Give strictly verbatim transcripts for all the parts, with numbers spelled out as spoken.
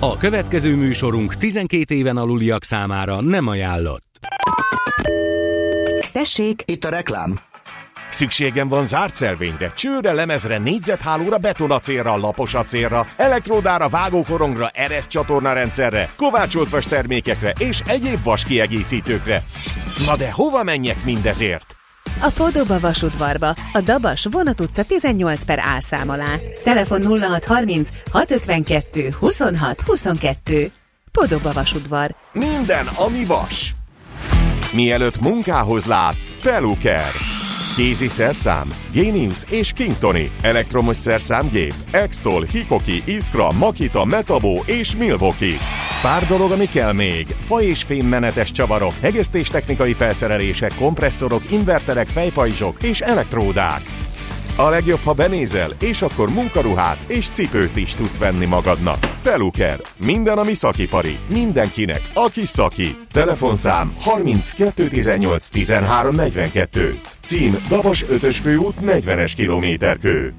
A következő műsorunk tizenkét éven aluliak számára nem ajánlott. Tessék! Itt a reklám. Szükségem van zárt szelvényre, csőre, lemezre, négyzethálóra, betonacélra, laposacélra, elektródára, vágókorongra, ereszcsatornarendszerre, kovácsolt vas termékekre és egyéb vas kiegészítőkre. Na de hova menjek mindezért? A Podoba vasudvarba, a Dabas Vonat utca tizennyolc per A szám alá. Telefon nulla hat harminc hat ötvenkettő huszonhat huszonkettő. Podoba vasudvar. Minden, ami vas. Mielőtt munkához látsz, Peluker. Kézi szerszám, Genius és Kingtoni, elektromos szerszámgép, Extol, Hikoki, Iskra, Makita, Metabo és Milwaukee. Pár dolog, ami kell még: fa- és fémmenetes csavarok, hegesztéstechnikai felszerelések, kompresszorok, inverterek, fejpajzsok és elektródák. A legjobb, ha benézel, és akkor munkaruhát és cipőt is tudsz venni magadnak. Peluker. Minden, ami szakipari. Mindenkinek, aki szaki. Telefonszám harminckettő tizennyolc tizenhárom negyvenkettő. Cím: Dabas ötös főút negyvenes kilométerkő.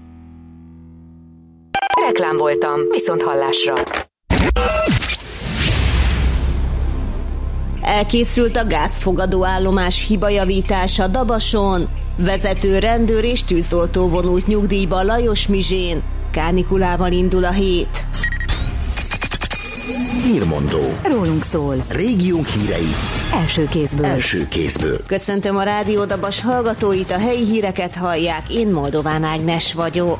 Reklám voltam, viszont hallásra. Elkészült a gázfogadó állomás hibajavítása Dabason. Vezető rendőr és tűzoltó vonult nyugdíjba Lajos Mizsén. Kánikulával indul a hét. Hírmondó. Rólunk szól. Régiónk hírei. Első kézből. Első kézből. Köszöntöm a Rádió Dabas hallgatóit, a helyi híreket hallják, én Moldován Ágnes vagyok.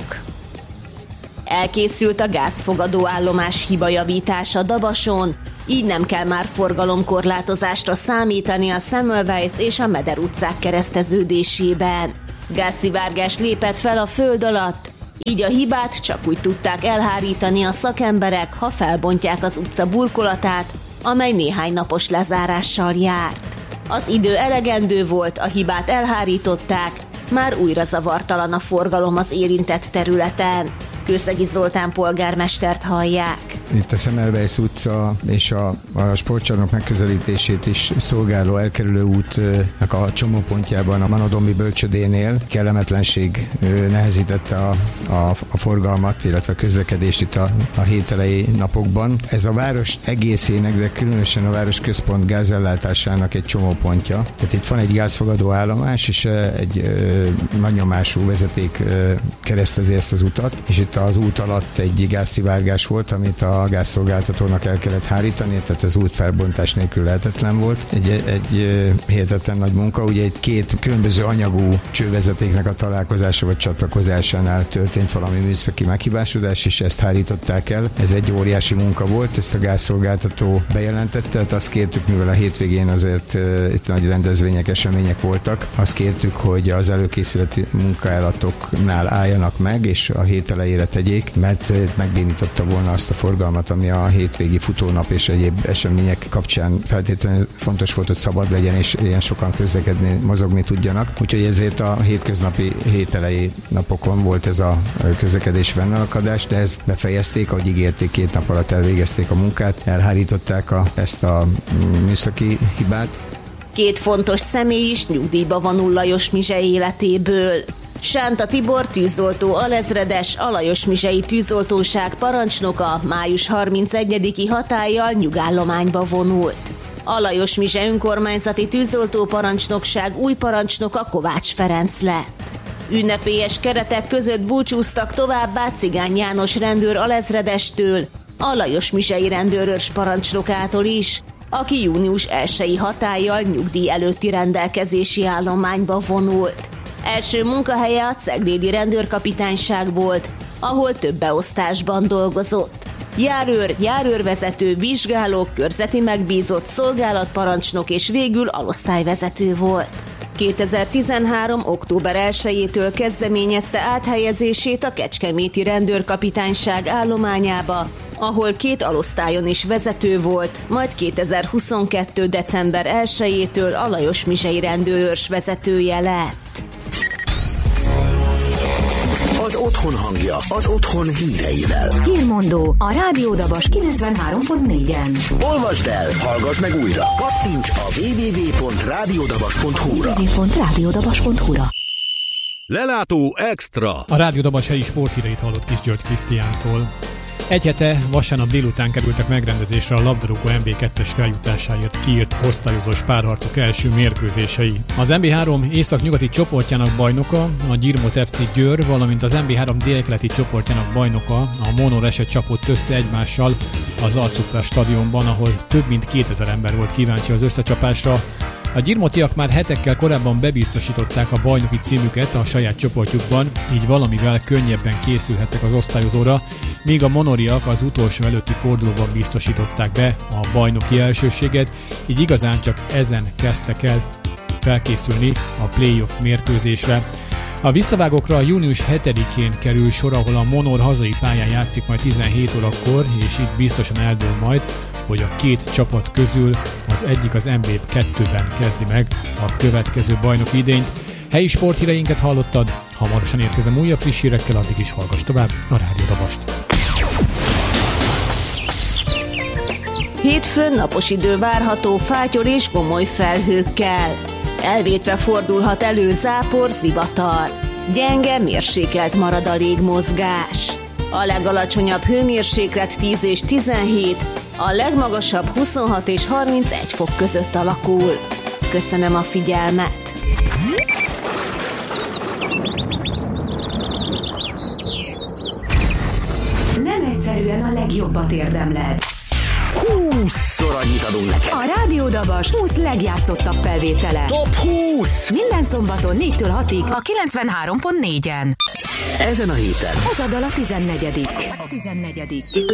Elkészült a gázfogadó állomás hibajavítása Dabason, így nem kell már forgalomkorlátozásra számítani a Semmelweis és a Meder utcák kereszteződésében. Gázszivárgás lépett fel a föld alatt, így a hibát csak úgy tudták elhárítani a szakemberek, ha felbontják az utca burkolatát, amely néhány napos lezárással járt. Az idő elegendő volt, a hibát elhárították, már újra zavartalan a forgalom az érintett területen. Kőszegi Zoltán polgármestert hallják. Itt a Semmelweis utca és a, a sportcsarnok megközelítését is szolgáló elkerülő útnak a csomópontjában, a Manadombi bölcsödénél kellemetlenség nehezítette a, a, a forgalmat, illetve a közlekedést itt a, a hét elejé napokban. Ez a város egészének, de különösen a városközpont gázellátásának egy csomópontja. Tehát itt van egy gázfogadó állomás, és egy ö, nagynyomású vezeték ö, keresztezi ezt az utat, és itt az út alatt egy gázszivárgás volt, amit a gázszolgáltatónak el kellett hárítani, tehát az út felbontás nélkül lehetetlen volt. Egy, egy hihetetlen nagy munka, ugye egy két különböző anyagú csővezetéknek a találkozása vagy csatlakozásánál történt valami műszaki meghibásodás, és ezt hárították el. Ez egy óriási munka volt, ezt a gázszolgáltató bejelentette, tehát azt kértük, mivel a hétvégén azért uh, itt nagy rendezvények, események voltak, azt kértük, hogy az előkészületi munkálatoknál álljanak meg, és a hét elejére tegyék, mert megbénította volna azt a forgalmat, ami a hétvégi futónap és egyéb események kapcsán feltétlenül fontos volt, hogy szabad legyen, és ilyen sokan közlekedni, mozogni tudjanak. Úgyhogy ezért a hétköznapi hételei napokon volt ez a közlekedési fennakadás, de ezt befejezték, ahogy ígérték, két nap alatt elvégezték a munkát, elhárították a, ezt a műszaki hibát. Két fontos személy is nyugdíjba vonul Lajos Mizse életéből. Sánta Tibor tűzoltó alezredes, a Lajos Mizsei tűzoltóság parancsnoka május harmincegyediki hatállyal nyugállományba vonult. A Lajos Mizse önkormányzati tűzoltó parancsnokság új parancsnoka Kovács Ferenc lett. Ünnepélyes keretek között búcsúztak továbbá Cigány János rendőr alezredestől, a Lajos Mizsei rendőrőrs parancsnokától is, aki június elsejei hatállyal nyugdíj előtti rendelkezési állományba vonult. Első munkahelye a Ceglédi rendőrkapitányság volt, ahol több beosztásban dolgozott. Járőr, járőrvezető, vizsgáló, körzeti megbízott, szolgálatparancsnok és végül alosztályvezető volt. kétezer-tizenhárom. október elsejétől kezdeményezte áthelyezését a Kecskeméti rendőrkapitányság állományába, ahol két alosztályon is vezető volt, majd kétezer-huszonkettő. december elsejétől a Lajos Mizsei rendőrőrs vezetője lett. Az otthon hangja, az otthon híreivel. Hírmondó a Rádió Dabas kilencvenhárom pont négyen. Olvasd el, hallgass meg újra. Kattints a double-u double-u double-u pont rádiódabas pont hu-ra. double-u double-u double-u pont rádiódabas pont hu-ra. Lelátó extra. A Rádió Dabas helyi sporthíreit hallott Kis György Krisztiántól. Egy hete vasárnap délután kerültek megrendezésre a labdarúgó en bé kettes feljutásáért kiírt osztályozós párharcok első mérkőzései. Az en bé három északnyugati csoportjának bajnoka, a Gyirmot ef cé Győr, valamint az en bé három délkeleti csoportjának bajnoka, a Monorese csapott össze egymással az Arcufrás stadionban, ahol több mint kétezer ember volt kíváncsi az összecsapásra. A gyirmotiak már hetekkel korábban bebiztosították a bajnoki címüket a saját csoportjukban, így valamivel könnyebben készülhettek az osztályozóra, míg a monoriak az utolsó előtti fordulóban biztosították be a bajnoki elsőséget, így igazán csak ezen kezdtek el felkészülni a playoff mérkőzésre. A visszavágókra június hetedikén kerül sor, ahol a Monor hazai pályán játszik majd tizenhét órakor, és itt biztosan eldől majd, hogy a két csapat közül az egyik az en bé kettőben kezdi meg a következő bajnoki idényt. Helyi sporthíreinket hallottad, hamarosan érkezem újabb friss hírekkel, addig is hallgass tovább a Rádió Dabast. Hétfőn napos idő várható fátyor és gomoly felhőkkel. Elvétve fordulhat elő zápor, zivatar. Gyenge, mérsékelt marad a légmozgás. A legalacsonyabb hőmérséklet tíz és tizenhét, a legmagasabb huszonhat és harmincegy fok között alakul. Köszönöm a figyelmet! Nem egyszerűen a legjobbat érdemled. húszszor annyit adunk neked. A Rádió Dabas húsz legjátszottabb felvétele. Top húsz! Minden szombaton négytől hatig a kilencvenhárom pont négyen. Ezen a héten Hozad a tizennegyedik. tizennegyedik.